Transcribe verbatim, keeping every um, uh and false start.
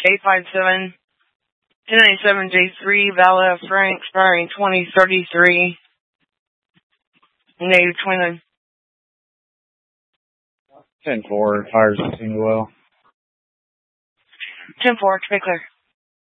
eight five seven, ten ninety-seven J three, Vala Frank, expiring twenty thirty-three, native twin. ten four, fires a single well. ten four, to be clear.